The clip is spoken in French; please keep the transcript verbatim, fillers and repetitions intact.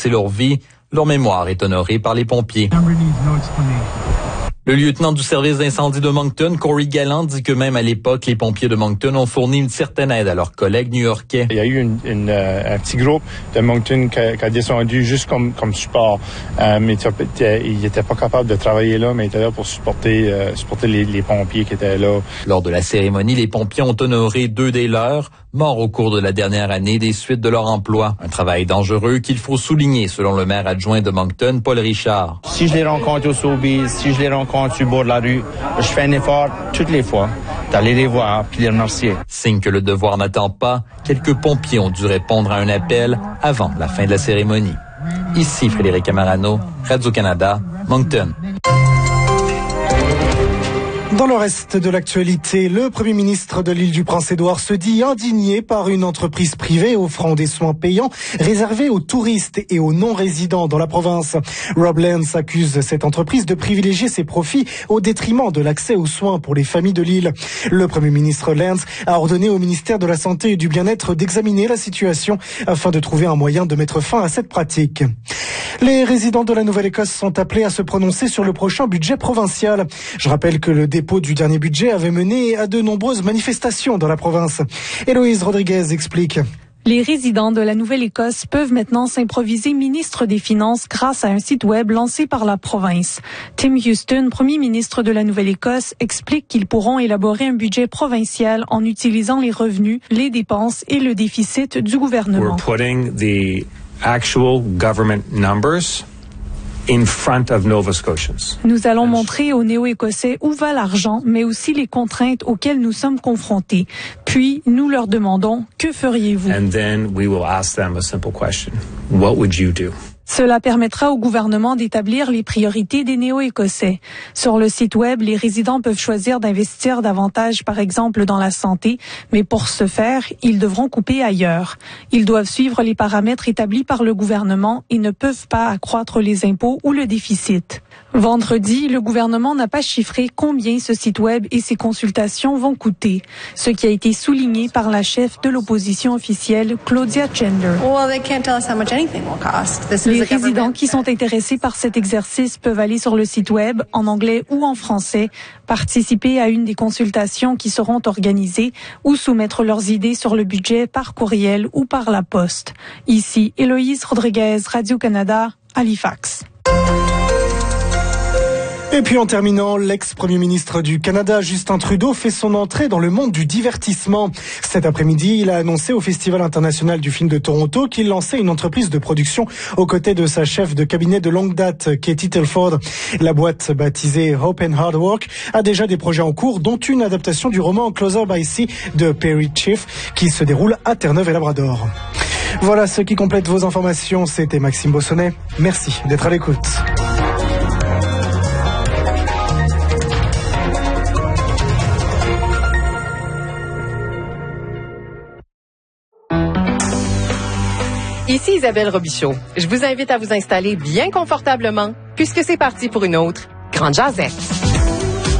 laissé leur vie. Leur mémoire est honorée par les pompiers. Le lieutenant du service d'incendie de Moncton, Corey Gallant, dit que même à l'époque, les pompiers de Moncton ont fourni une certaine aide à leurs collègues new-yorkais. Il y a eu une, une, euh, un petit groupe de Moncton qui a, qui a descendu juste comme, comme support. Euh, mais ils n'étaient pas capables de travailler là, mais ils étaient là pour supporter, euh, supporter les, les pompiers qui étaient là. Lors de la cérémonie, les pompiers ont honoré deux des leurs, morts au cours de la dernière année des suites de leur emploi. Un travail dangereux qu'il faut souligner, selon le maire adjoint de Moncton, Paul Richard. Si je les rencontre au Sobeys, si je les rencontre sur le bord de la rue, je fais un effort toutes les fois d'aller les voir puis les remercier. Signe que le devoir n'attend pas, quelques pompiers ont dû répondre à un appel avant la fin de la cérémonie. Ici Frédéric Amarano, Radio-Canada, Moncton. Dans le reste de l'actualité, le Premier ministre de l'île du Prince-Édouard se dit indigné par une entreprise privée offrant des soins payants réservés aux touristes et aux non-résidents dans la province. Rob Lance accuse cette entreprise de privilégier ses profits au détriment de l'accès aux soins pour les familles de l'île. Le Premier ministre Lance a ordonné au ministère de la Santé et du Bien-être d'examiner la situation afin de trouver un moyen de mettre fin à cette pratique. Les résidents de la Nouvelle-Écosse sont appelés à se prononcer sur le prochain budget provincial. Je rappelle que le dépôt du dernier budget avait mené à de nombreuses manifestations dans la province. Héloïse Rodriguez explique. Les résidents de la Nouvelle-Écosse peuvent maintenant s'improviser ministre des Finances grâce à un site web lancé par la province. Tim Houston, premier ministre de la Nouvelle-Écosse, explique qu'ils pourront élaborer un budget provincial en utilisant les revenus, les dépenses et le déficit du gouvernement. We're putting the actual government numbers in front of Nova Scotians. Nous allons montrer aux Néo-Écossais où va l'argent, mais aussi les contraintes auxquelles nous sommes confrontés. Puis, nous leur demandons, que feriez-vous? And then we will ask them a simple question. What would you do? Cela permettra au gouvernement d'établir les priorités des Néo-Écossais. Sur le site web, les résidents peuvent choisir d'investir davantage, par exemple, dans la santé, mais pour ce faire, ils devront couper ailleurs. Ils doivent suivre les paramètres établis par le gouvernement et ne peuvent pas accroître les impôts ou le déficit. Vendredi, le gouvernement n'a pas chiffré combien ce site web et ses consultations vont coûter, ce qui a été souligné par la chef de l'opposition officielle, Claudia Gender. Les résidents qui sont intéressés par cet exercice peuvent aller sur le site web, en anglais ou en français, participer à une des consultations qui seront organisées ou soumettre leurs idées sur le budget par courriel ou par la poste. Ici, Héloïse Rodriguez, Radio-Canada, Halifax. Et puis en terminant, l'ex-premier ministre du Canada, Justin Trudeau, fait son entrée dans le monde du divertissement. Cet après-midi, il a annoncé au Festival international du film de Toronto qu'il lançait une entreprise de production aux côtés de sa chef de cabinet de longue date, Katie Telford. La boîte, baptisée Hope and Hard Work, a déjà des projets en cours, dont une adaptation du roman Closer by Sea de Perry Chief, qui se déroule à Terre-Neuve et Labrador. Voilà ce qui complète vos informations. C'était Maxime Bossonnet. Merci d'être à l'écoute. Ici Isabelle Robichaud. Je vous invite à vous installer bien confortablement puisque c'est parti pour une autre Grande Jazette.